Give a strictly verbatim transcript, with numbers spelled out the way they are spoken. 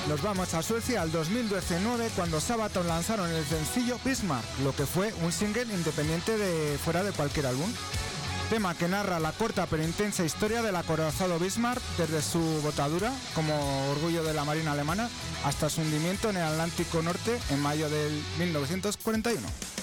Nos vamos a Suecia al dos mil diecinueve, cuando Sabaton lanzaron el sencillo Bismarck, lo que fue un single independiente de fuera de cualquier álbum. Tema que narra la corta pero intensa historia del acorazado Bismarck desde su botadura como orgullo de la Marina alemana hasta su hundimiento en el Atlántico Norte en mayo del mil novecientos cuarenta y uno.